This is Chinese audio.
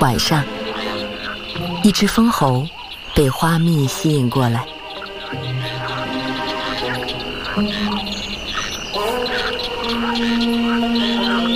晚上，一只蜂猴被花蜜吸引过来。